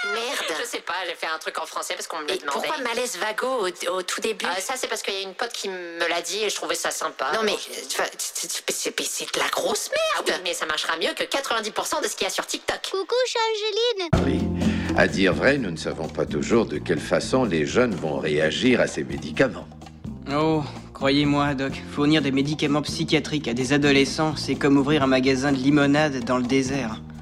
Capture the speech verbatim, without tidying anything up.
Merde. Je sais pas, j'ai fait un truc en français parce qu'on me l'a Et demandé. pourquoi malaise vago au, au tout début? Euh, Ça, c'est parce qu'il y a une pote qui me l'a dit et je trouvais ça sympa. Non mais, euh, c'est c'est- c'est de la grosse Ah merde. oui, mais ça marchera mieux que quatre-vingt-dix pour cent de ce qu'il y a sur TikTok. Coucou, Changeline. Oui. À dire vrai, nous ne savons pas toujours de quelle façon les jeunes vont réagir à ces médicaments. Oh, croyez-moi, Doc, fournir des médicaments psychiatriques à des adolescents, c'est comme ouvrir un magasin de limonade dans le désert.